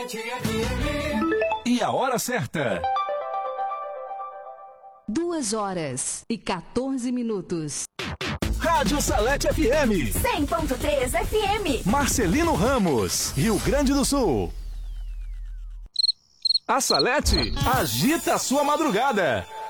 E a hora certa. 2h14. Rádio Salete FM. 100.3 FM. Marcelino Ramos, Rio Grande do Sul. A Salete agita a sua madrugada.